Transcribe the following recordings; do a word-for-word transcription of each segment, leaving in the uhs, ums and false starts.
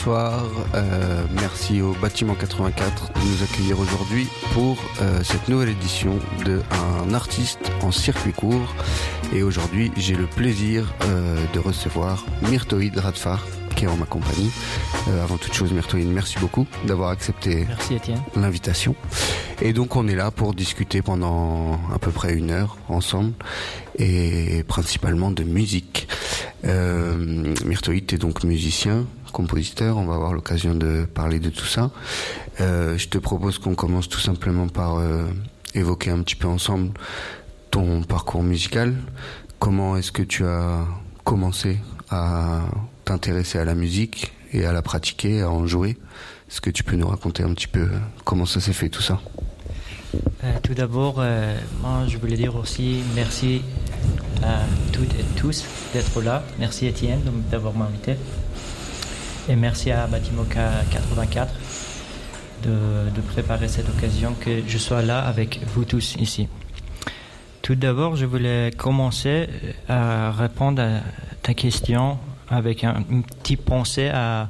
bonsoir. Euh, merci au Bâtiment quatre-vingt-quatre de nous accueillir aujourd'hui pour euh, cette nouvelle édition de Un artiste en circuit court. Et aujourd'hui, j'ai le plaisir euh, de recevoir Myrtoïd Radfar qui est en ma compagnie. Euh, avant toute chose, Myrtoïd, merci beaucoup d'avoir accepté merci, Étienne. L'invitation. Et donc on est là pour discuter pendant à peu près une heure ensemble et principalement de musique. Euh, Myrtoïd, t'es donc musicien, compositeur, on va avoir l'occasion de parler de tout ça. Euh, je te propose qu'on commence tout simplement par euh, évoquer un petit peu ensemble ton parcours musical. Comment est-ce que tu as commencé à t'intéresser à la musique et à la pratiquer, à en jouer? Est-ce que tu peux nous raconter un petit peu comment ça s'est fait tout ça? euh, Tout d'abord, euh, moi je voulais dire aussi merci à toutes et tous d'être là. Merci Étienne d'avoir m'invité. Et merci à Bâtiment quatre-vingt-quatre de, de préparer cette occasion que je sois là avec vous tous ici. Tout d'abord, je voulais commencer à répondre à ta question avec un, une petite pensée à,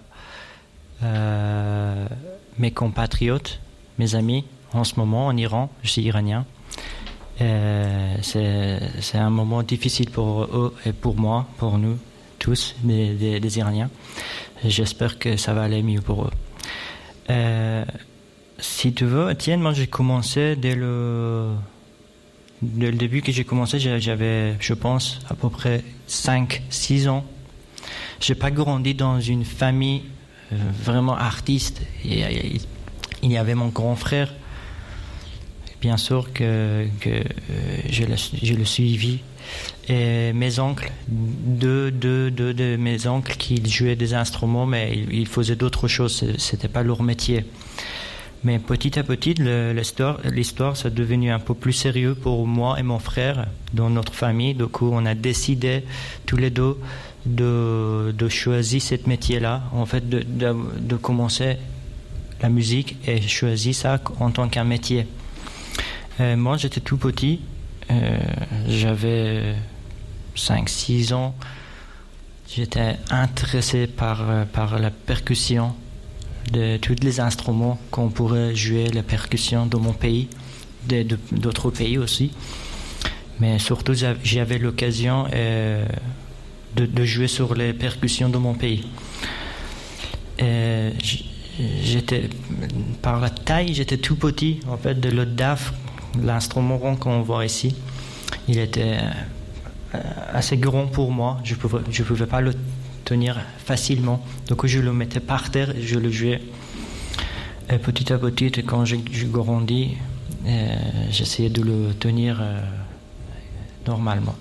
à mes compatriotes, mes amis en ce moment en Iran. Je suis iranien. Et c'est, c'est un moment difficile pour eux et pour moi, pour nous tous, des, des, des Iraniens. Et j'espère que ça va aller mieux pour eux. Et si tu veux, Étienne, moi j'ai commencé dès le, dès le début que j'ai commencé, j'avais, je pense, à peu près cinq six ans. Je n'ai pas grandi dans une famille euh, vraiment artiste. Et, et, il y avait mon grand frère. Bien sûr que, que euh, je, l'ai, je l'ai suivi. Et mes oncles, deux, deux, deux de mes oncles qui jouaient des instruments, mais ils, ils faisaient d'autres choses. Ce n'était pas leur métier. Mais petit à petit, le, l'histoire, l'histoire s'est devenue un peu plus sérieux pour moi et mon frère dans notre famille. Du coup, on a décidé tous les deux de, de choisir ce métier-là, en fait, de, de, de commencer la musique et choisir ça en tant qu'un métier. Euh, moi, j'étais tout petit, euh, j'avais cinq six ans, j'étais intéressé par, par la percussion de tous les instruments qu'on pourrait jouer, la percussion dans mon pays, de, de, d'autres pays aussi. Mais surtout, j'avais l'occasion euh, de, de jouer sur les percussions de mon pays. Et j'étais, par la taille, j'étais tout petit. En fait, de le daf, l'instrument rond qu'on voit ici, il était assez grand pour moi. Je pouvais, je pouvais pas le tenir facilement. Donc je le mettais par terre et je le jouais. Et petit à petit, quand j'ai, j'ai grandi, euh, j'essayais de le tenir euh, normalement.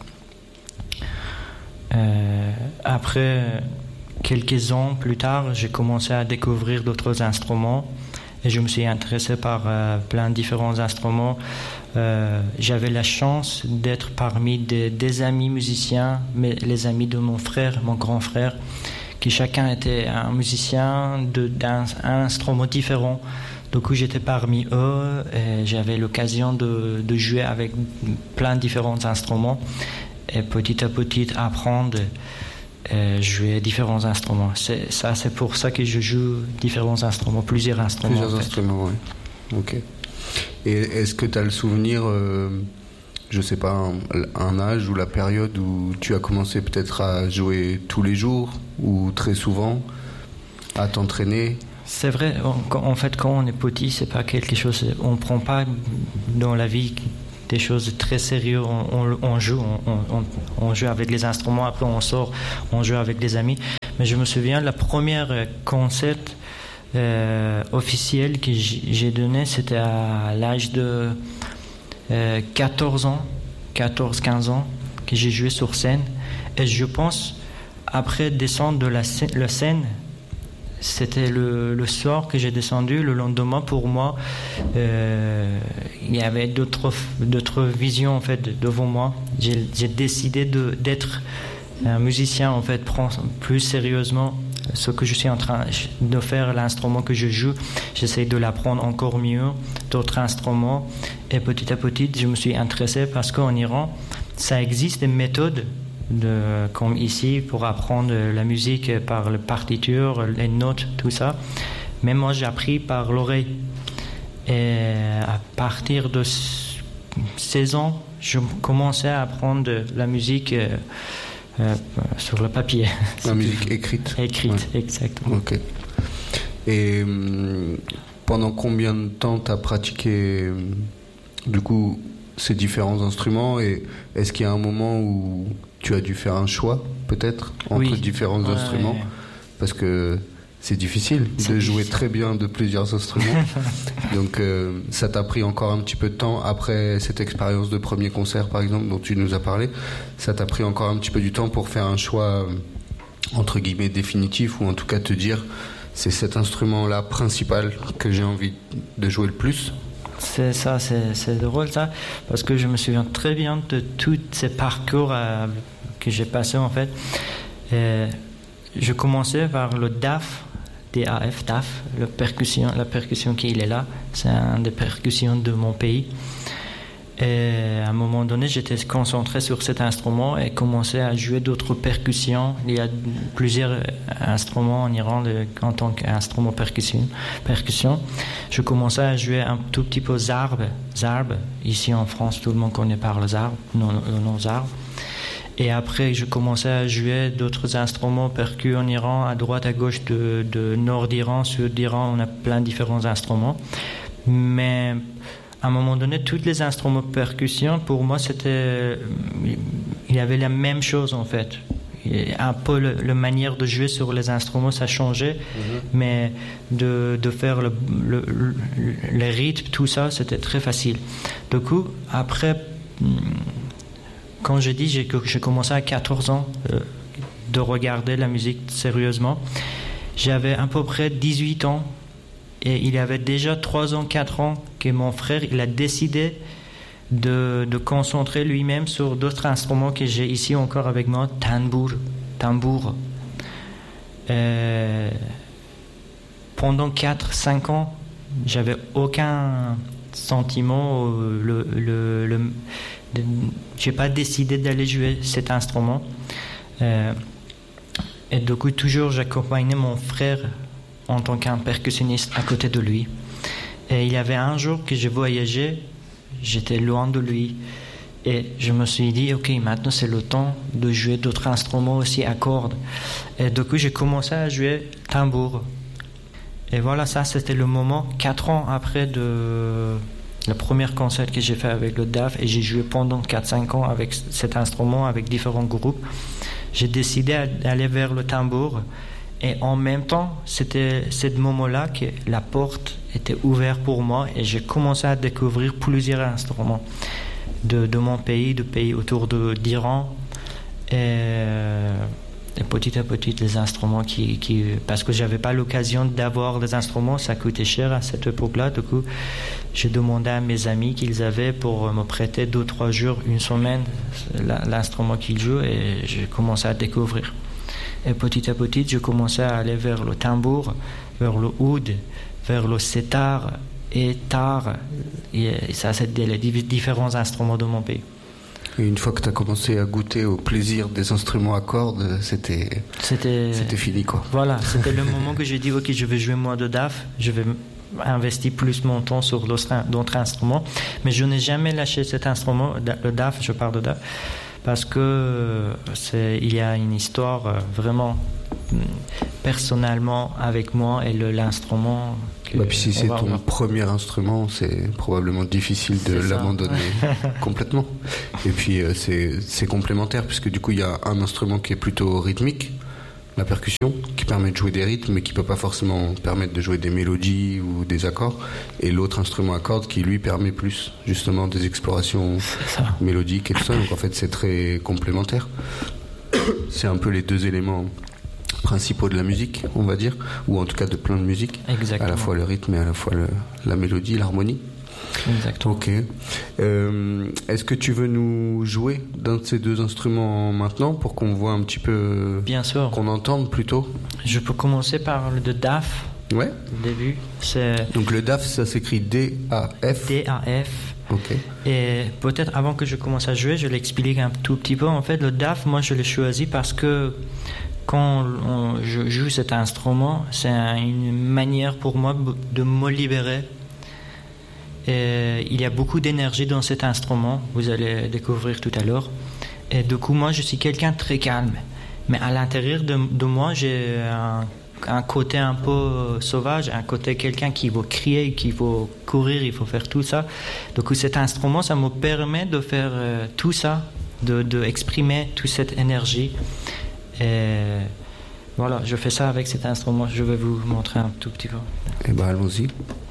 Euh, après, quelques ans plus tard, j'ai commencé à découvrir d'autres instruments et je me suis intéressé par euh, plein de différents instruments. Euh, j'avais la chance d'être parmi des, des amis musiciens, mais les amis de mon frère, mon grand frère, qui chacun était un musicien de, d'un un instrument différent. Du coup, j'étais parmi eux et j'avais l'occasion de, de jouer avec plein de différents instruments et petit à petit apprendre et jouer différents instruments. C'est, ça, c'est pour ça que je joue différents instruments, plusieurs instruments. Plusieurs en fait. instruments, oui. Ok. Et est-ce que tu as le souvenir, euh, je sais pas, un, un âge ou la période où tu as commencé peut-être à jouer tous les jours ou très souvent, à t'entraîner? C'est vrai, en, en fait, quand on est petit, c'est pas quelque chose, on prend pas dans la vie des choses très sérieuses. On, on, on joue, on, on, on joue avec les instruments, après on sort, on joue avec des amis. Mais je me souviens, la première concert Euh, officiel que j'ai donné, c'était à l'âge de euh, quatorze ans, quatorze quinze ans, que j'ai joué sur scène. Et je pense, après descendre de la scène, la scène c'était le, le soir que j'ai descendu. Le lendemain, pour moi, euh, il y avait d'autres, d'autres visions en fait, devant moi. J'ai, j'ai décidé de, d'être un musicien, en fait, prendre plus sérieusement ce que je suis en train de faire, l'instrument que je joue. J'essaie de l'apprendre encore mieux, d'autres instruments. Et petit à petit, je me suis intéressé parce qu'en Iran, ça existe des méthodes de, comme ici, pour apprendre la musique par les partitures, les notes, tout ça. Mais moi, j'ai appris par l'oreille. Et à partir de seize ans, je commençais à apprendre la musique euh, euh, sur le papier. La musique écrite. Écrite, ouais. Exactement. Ok. Et hum, pendant combien de temps tu as pratiqué du coup ces différents instruments, et est-ce qu'il y a un moment où tu as dû faire un choix peut-être entre oui. différents ouais. instruments, parce que c'est difficile c'est de jouer difficile. Très bien de plusieurs instruments. Donc euh, ça t'a pris encore un petit peu de temps après cette expérience de premier concert par exemple dont tu nous as parlé, ça t'a pris encore un petit peu du temps pour faire un choix entre guillemets définitif, ou en tout cas te dire c'est cet instrument-là principal que j'ai envie de jouer le plus? C'est ça, c'est, c'est drôle ça, parce que je me souviens très bien de tous ces parcours euh, que j'ai passés en fait. Et je commençais par le D A F, D A F, D A F, la percussion, la percussion qui est là, c'est un des percussions de mon pays. Et à un moment donné, j'étais concentré sur cet instrument et commençais à jouer d'autres percussions. Il y a plusieurs instruments en Iran en tant qu'instrument percussion. percussion. Je commençais à jouer un tout petit peu zarb. Zarb. Ici en France, tout le monde connaît par le zarb, le nom zarb. Et après, je commençais à jouer d'autres instruments percus en Iran, à droite, à gauche, de, de nord d'Iran, sud d'Iran. On a plein de différents instruments. Mais à un moment donné, tous les instruments de percussion, pour moi, c'était, il y avait la même chose en fait. Un peu le, la manière de jouer sur les instruments, ça changeait, mm-hmm. mais de, de faire le, le, le, le rythme, tout ça, c'était très facile. Du coup, après, quand j'ai dit, j'ai, j'ai commencé à quatorze ans euh, de regarder la musique sérieusement. J'avais à peu près dix-huit ans. Et il y avait déjà trois ans, quatre ans que mon frère il a décidé de, de concentrer lui-même sur d'autres instruments que j'ai ici encore avec moi, tambour, tambour. Euh, pendant quatre cinq ans, j'avais aucun sentiment, le, le, le, de, j'ai pas décidé d'aller jouer cet instrument. Euh, et du coup, toujours j'accompagnais mon frère en tant qu'un percussionniste à côté de lui. Et il y avait un jour que je voyageais, j'étais loin de lui, et je me suis dit, ok, maintenant c'est le temps de jouer d'autres instruments aussi à cordes. Et du coup, j'ai commencé à jouer tambour. Et voilà, ça c'était le moment, quatre ans après de le premier concert que j'ai fait avec le D A F, et j'ai joué pendant quatre cinq ans avec cet instrument, avec différents groupes. J'ai décidé d'aller vers le tambour. Et en même temps, c'était ce moment-là que la porte était ouverte pour moi, et j'ai commencé à découvrir plusieurs instruments de, de mon pays, de pays autour de, d'Iran. Et, et petit à petit, les instruments qui, qui... Parce que je n'avais pas l'occasion d'avoir des instruments, ça coûtait cher à cette époque-là. Du coup, j'ai demandé à mes amis qu'ils avaient pour me prêter deux, trois jours, une semaine, l'instrument qu'ils jouent, et j'ai commencé à découvrir. Et petit à petit, je commençais à aller vers le tambour, vers le oud, vers le setar et tar. Et ça, c'était les différents instruments de mon pays. Et une fois que tu as commencé à goûter au plaisir des instruments à cordes, c'était, c'était, c'était fini, quoi. Voilà, c'était le moment que j'ai dit, ok, je vais jouer moi de D A F, je vais investir plus mon temps sur d'autres instruments. Mais je n'ai jamais lâché cet instrument, le D A F, je parle de D A F. Parce que c'est, il y a une histoire vraiment personnellement avec moi et le, l'instrument. Que bah, puis si c'est ton voir. premier instrument, c'est probablement difficile de c'est l'abandonner complètement. Et puis c'est, c'est complémentaire, puisque du coup il y a un instrument qui est plutôt rythmique, la percussion, qui permet de jouer des rythmes, mais qui peut pas forcément permettre de jouer des mélodies ou des accords, et l'autre instrument à cordes qui lui permet plus justement des explorations mélodiques et tout ça. Donc en fait c'est très complémentaire. C'est un peu les deux éléments principaux de la musique, on va dire, ou en tout cas de plein de musique. Exactement. À la fois le rythme et à la fois le, la mélodie, l'harmonie. Exactement. Ok. Euh, est-ce que tu veux nous jouer d'un de ces deux instruments maintenant pour qu'on voit un petit peu. Bien sûr. Qu'on entende plutôt. Je peux commencer par le D A F. Ouais. Au début, c'est. Donc le D A F, ça s'écrit D A F. D A F. Okay. Et peut-être avant que je commence à jouer, je l'explique un tout petit peu. En fait, le D A F, moi, je l'ai choisi parce que quand on, je joue cet instrument, c'est un, une manière pour moi de me libérer. Et il y a beaucoup d'énergie dans cet instrument, vous allez découvrir tout à l'heure. Et du coup, moi, je suis quelqu'un de très calme. Mais à l'intérieur de, de moi, j'ai un, un côté un peu sauvage, un côté quelqu'un qui veut crier, qui veut courir, il faut faire tout ça. Du coup, cet instrument, ça me permet de faire euh, tout ça, de, de exprimer toute cette énergie. Et voilà, je fais ça avec cet instrument. Je vais vous montrer un tout petit peu. Eh bien, allons-y.